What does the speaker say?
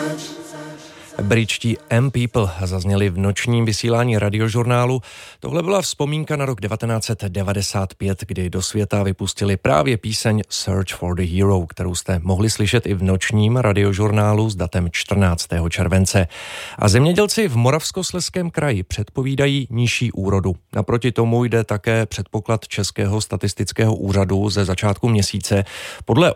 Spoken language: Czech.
Britští M-People zazněli v nočním vysílání radiožurnálu. Tohle byla vzpomínka na rok 1995, kdy do světa vypustili právě píseň Search for the Hero, kterou jste mohli slyšet i v nočním radiožurnálu s datem 14. července. A zemědělci v Moravskoslezském kraji předpovídají nižší úrodu. Naproti tomu jde také předpoklad Českého statistického úřadu ze začátku měsíce. Podle